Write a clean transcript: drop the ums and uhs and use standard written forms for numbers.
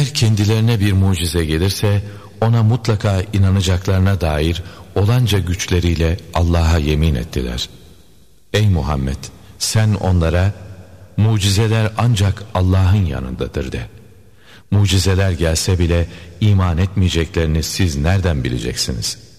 Eğer kendilerine bir mucize gelirse ona mutlaka inanacaklarına dair olanca güçleriyle Allah'a yemin ettiler. Ey Muhammed, sen onlara mucizeler ancak Allah'ın yanındadır de. Mucizeler gelse bile iman etmeyeceklerini siz nereden bileceksiniz?